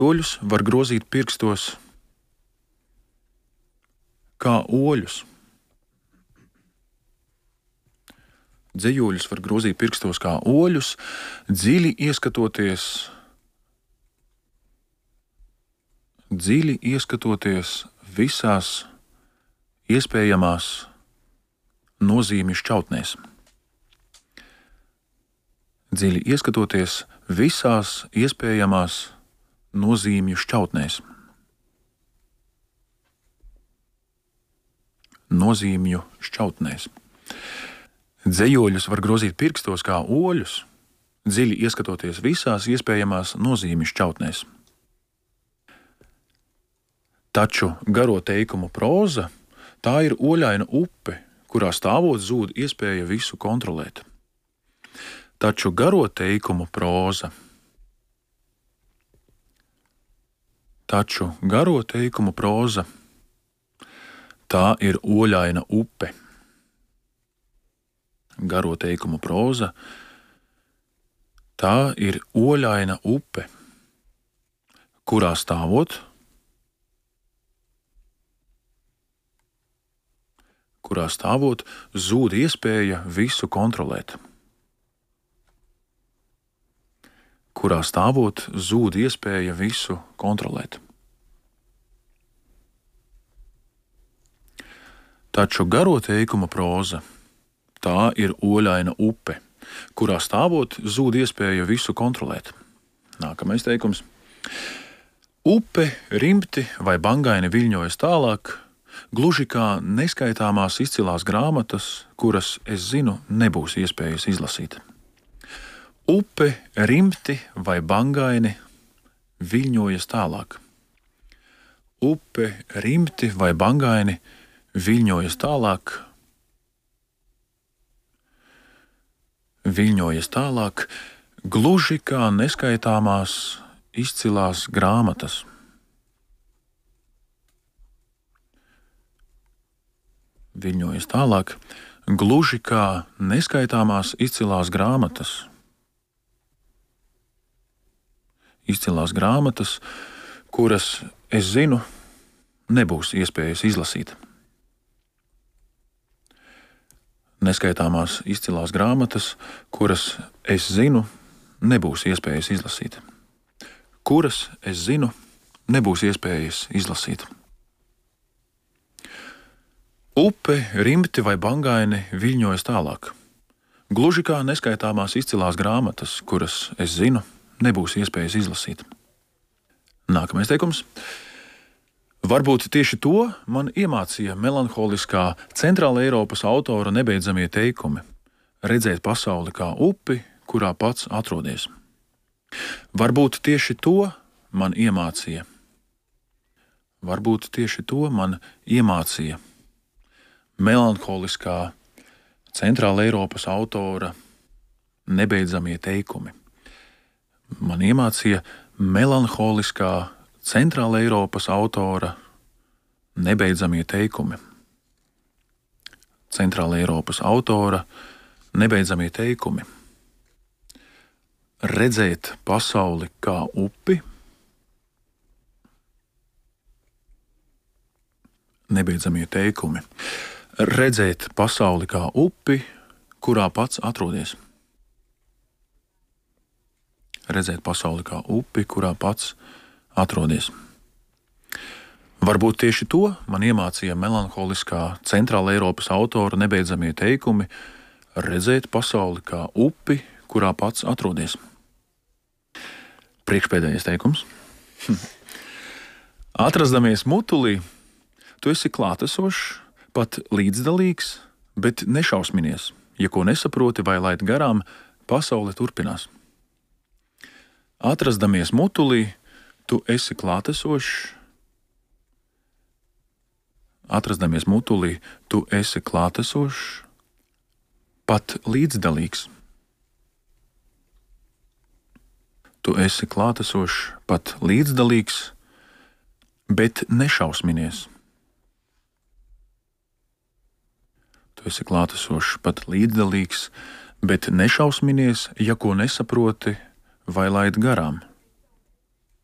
Oļus var grozīt pirkstos kā oļus. Dzejoļus var grozīt pirkstos kā oļus, dziļi ieskatoties visās iespējamās nozīmju šķautnēs. Dziļi ieskatoties visās iespējamās nozīmju šķautnēs. Nozīmju šķautnēs. Dzejoļus var grozīt pirkstos kā oļus, dziļi ieskatoties visās iespējamās nozīmju šķautnēs. Taču garo teikumu próza tā ir oļaina upe, kurā stāvot zūd iespēja visu kontrolēt. Taču garo teikumu próza tā ir oļaina upe. Garo teikumu próza tā ir oļaina upe, kurā stāvot zūd iespēja visu kontrolēt. Kurā stāvot zūd iespēja visu kontrolēt. Taču garo teikuma próza tā ir oļaina upe, kurā stāvot zūd iespēja visu kontrolēt. Nākamais teikums. Upe rimti vai bangaini viļņojas tālāk, gluži kā neskaitāmās izcilās grāmatas, kuras, es zinu, nebūs iespējas izlasīt. Upe rimti vai bangaini viļņojas tālāk. Upe rimti vai bangaini viļņojas tālāk, gluži kā neskaitāmās izcilās grāmatas. Viļņojas tālāk, gluži kā neskaitāmās izcilās grāmatas. Izcilās grāmatas, kuras, es zinu, nebūs iespējas izlasīt. Neskaitāmās izcilās grāmatas, kuras, es zinu, nebūs iespējas izlasīt. Kuras, es zinu, nebūs iespējas izlasīt. Upe rimti vai bangaini viļņojas tālāk. Gluži kā neskaitāmās izcilās grāmatas, kuras, es zinu, nebūs iespējas izlasīt. Nākamais teikums. Varbūt tieši to man iemācīja melanholiskā Centrāla Eiropas autora nebeidzamie teikumi – redzēt pasauli kā upi, kurā pats atrodies. Varbūt tieši to man iemācīja. Melanholiskā Centrāla Eiropas autora nebeidzamie teikumi. Man iemācīja melanholiskā Centrāla Eiropas autora nebeidzamie teikumi. Centrāla Eiropas autora nebeidzamie teikumi. Redzēt pasauli kā upi. Nebeidzamie teikumi. Redzēt pasauli kā upi, kurā pats atrodies. Redzēt pasauli kā upi, kurā pats atrodies. Varbūt tieši to man iemācīja melanholiskā Centrāla Eiropas autora nebeidzamie teikumi – redzēt pasauli kā upi, kurā pats atrodies. Priekšpēdējais teikums. Atrasdamies mutulī, tu esi klātesošs, pat līdzdalīgs, bet nešausminies. Ja ko nesaproti vai laid garām, pasaule turpinās. Atrasdamies mutulī, tu esi klātesošs. Atrasdamies mutulī, tu esi klātesošs, pat līdzdalīgs. Tu esi klātesošs, pat līdzdalīgs, bet nešausminies. Tu esi klātesošs, pat līdzdalīgs, bet nešausminies, ja ko nesaproti vai laid garām.